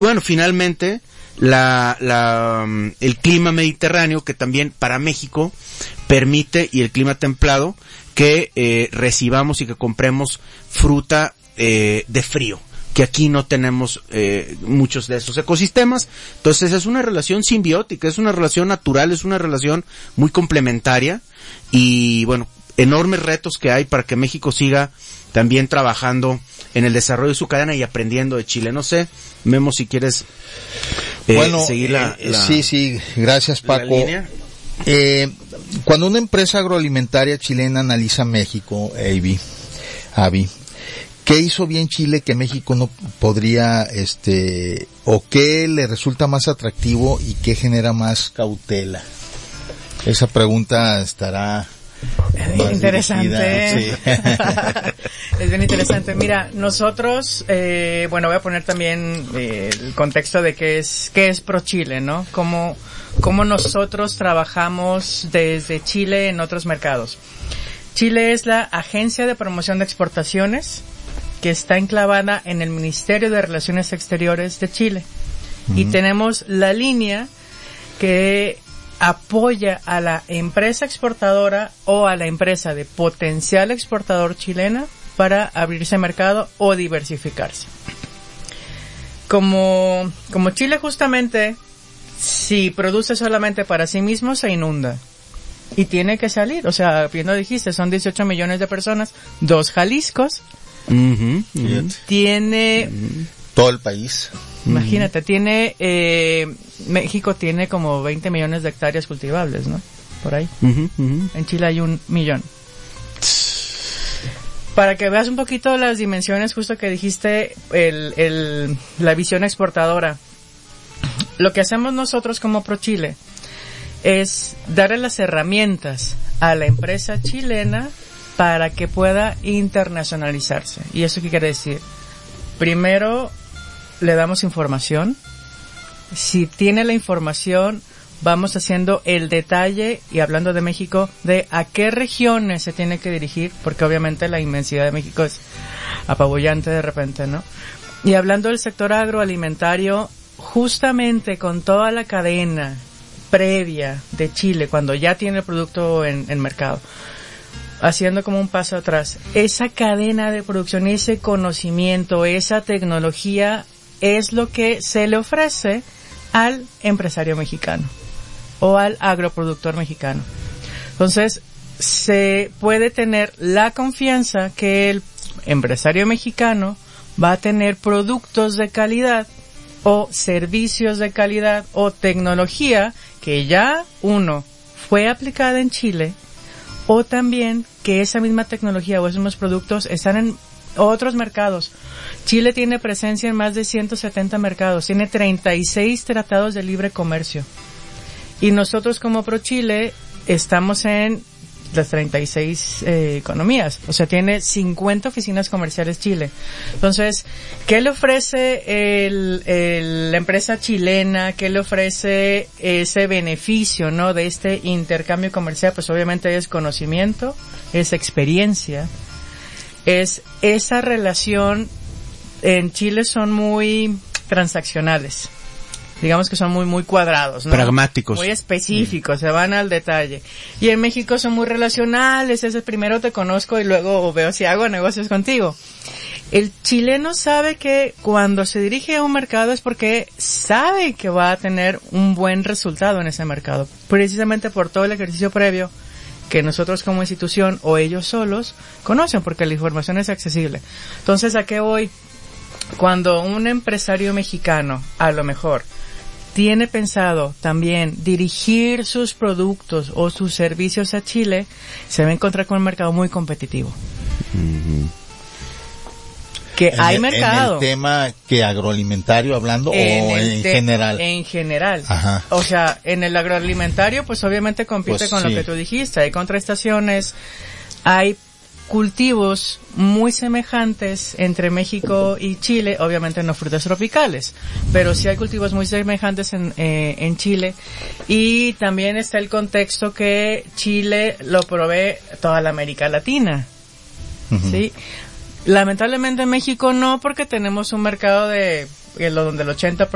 Bueno, finalmente, el clima mediterráneo, que también para México permite, y el clima templado, que recibamos y que compremos fruta de frío, que aquí no tenemos muchos de esos ecosistemas. Entonces es una relación simbiótica, es una relación natural, es una relación muy complementaria, y bueno, enormes retos que hay para que México siga también trabajando en el desarrollo de su cadena y aprendiendo de Chile. No sé, Memo, si quieres seguir Sí, gracias, Paco. Cuando una empresa agroalimentaria chilena analiza México, Avi, ¿qué hizo bien Chile que México no podría, o qué le resulta más atractivo y qué genera más cautela? Esa pregunta estará interesante. Sí. Es bien interesante. Mira, nosotros, voy a poner también el contexto de qué es ProChile, ¿no? Cómo nosotros trabajamos desde Chile en otros mercados. Chile es la Agencia de Promoción de Exportaciones, que está enclavada en el Ministerio de Relaciones Exteriores de Chile. Uh-huh. Y tenemos la línea que apoya a la empresa exportadora o a la empresa de potencial exportador chilena para abrirse mercado o diversificarse. Como Chile justamente, si produce solamente para sí mismo, se inunda. Y tiene que salir, o sea, bien lo dijiste, son 18 millones de personas, 2 Jaliscos, tiene... todo el país. Imagínate, México tiene como 20 millones de hectáreas cultivables, ¿no? Por ahí. En Chile hay 1 millón. Para que veas un poquito las dimensiones, justo que dijiste, la visión exportadora. Lo que hacemos nosotros como ProChile es darle las herramientas a la empresa chilena para que pueda internacionalizarse. ¿Y eso qué quiere decir? Primero, le damos información. Si tiene la información, vamos haciendo el detalle, y hablando de México, de a qué regiones se tiene que dirigir, porque obviamente la inmensidad de México es apabullante de repente, ¿no? Y hablando del sector agroalimentario, justamente con toda la cadena previa de Chile, cuando ya tiene el producto en mercado, haciendo como un paso atrás, esa cadena de producción, ese conocimiento, esa tecnología es lo que se le ofrece al empresario mexicano o al agroproductor mexicano. Entonces, se puede tener la confianza que el empresario mexicano va a tener productos de calidad o servicios de calidad o tecnología que ya fue aplicada en Chile, o también que esa misma tecnología o esos mismos productos están en otros mercados. Chile tiene presencia en más de 170 mercados, tiene 36 tratados de libre comercio. Y nosotros como ProChile estamos en las 36 economías, o sea, tiene 50 oficinas comerciales Chile. Entonces, ¿qué le ofrece la empresa chilena? ¿Qué le ofrece ese beneficio, no, de este intercambio comercial? Pues obviamente es conocimiento, es experiencia, es esa relación. En Chile son muy transaccionales. Digamos que son muy cuadrados, ¿no? Pragmáticos. Muy específicos, se van al detalle. Y en México son muy relacionales, es el primero te conozco y luego veo si hago negocios contigo. El chileno sabe que cuando se dirige a un mercado es porque sabe que va a tener un buen resultado en ese mercado. Precisamente por todo el ejercicio previo que nosotros como institución o ellos solos conocen, porque la información es accesible. Entonces, ¿a qué voy? Cuando un empresario mexicano, a lo mejor, tiene pensado también dirigir sus productos o sus servicios a Chile, se va a encontrar con un mercado muy competitivo. Uh-huh. Que hay mercado. ¿En el tema que agroalimentario hablando o en general? En general. Ajá. O sea, en el agroalimentario, pues obviamente compite pues, con sí. lo que tú dijiste. Hay contraestaciones, hay cultivos muy semejantes entre México y Chile, obviamente no frutas tropicales, pero sí hay cultivos muy semejantes en Chile, y también está el contexto que Chile lo provee toda la América Latina, uh-huh. ¿Sí? Lamentablemente en México no, porque tenemos un mercado donde el 80%